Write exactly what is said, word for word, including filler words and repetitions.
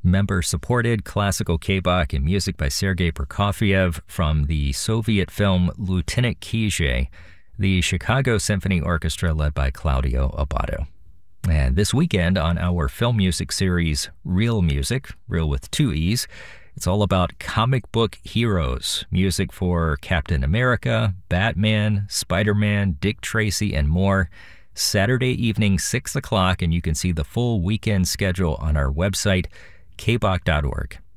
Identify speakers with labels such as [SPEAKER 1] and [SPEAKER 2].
[SPEAKER 1] member-supported classical K-Bach and music by Sergei Prokofiev from the Soviet film Lieutenant Kijé, the Chicago Symphony Orchestra led by Claudio Abbado. And this weekend on our film music series, Real Music, real with two E's, it's all about comic book heroes, music for Captain America, Batman, Spider-Man, Dick Tracy, and more. Saturday evening, six o'clock, and you can see the full weekend schedule on our website, k bach dot org.